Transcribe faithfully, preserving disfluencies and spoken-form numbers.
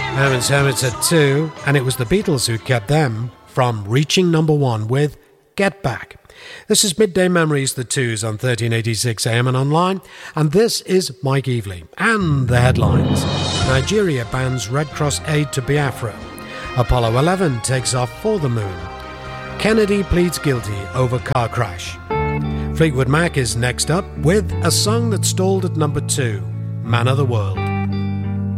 Herman's Hermits at two, and it was the Beatles who kept them from reaching number one with Get Back. This is Midday Memories, the Twos on thirteen eighty-six A M and online, and this is Mike Evely. And the headlines. Nigeria bans Red Cross aid to Biafra. Apollo eleven takes off for the moon. Kennedy pleads guilty over car crash. Fleetwood Mac is next up with a song that stalled at number two, Man of the World.